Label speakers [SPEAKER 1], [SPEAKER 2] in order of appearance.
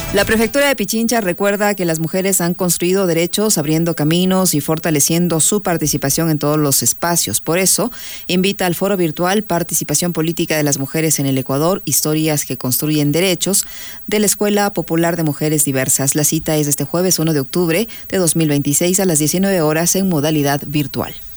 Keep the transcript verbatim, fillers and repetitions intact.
[SPEAKER 1] La Prefectura de Pichincha recuerda que las mujeres han construido derechos, abriendo caminos y fortaleciendo su participación en todos los espacios. Por eso, invita al foro virtual Participación Política de las Mujeres en el Ecuador, Historias que Construyen Derechos, de la Escuela Popular de Mujeres Diversas. La cita es este jueves uno de octubre de dos mil veintiséis a las diecinueve horas en modalidad virtual.